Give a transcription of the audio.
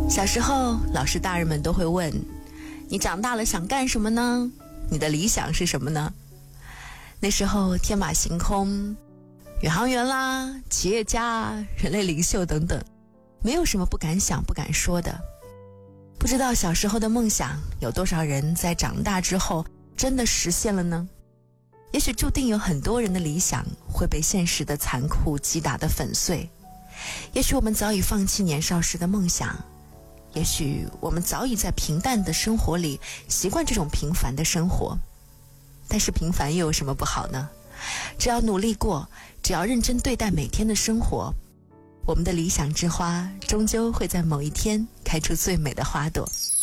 小时候，老师大人们都会问，你长大了想干什么呢？你的理想是什么呢？那时候天马行空，宇航员啦，企业家，人类领袖等等，没有什么不敢想不敢说的。不知道小时候的梦想，有多少人在长大之后真的实现了呢？也许注定有很多人的理想会被现实的残酷击打得粉碎。也许我们早已放弃年少时的梦想，也许我们早已在平淡的生活里习惯这种平凡的生活。但是平凡又有什么不好呢？只要努力过，只要认真对待每天的生活，我们的理想之花终究会在某一天开出最美的花朵。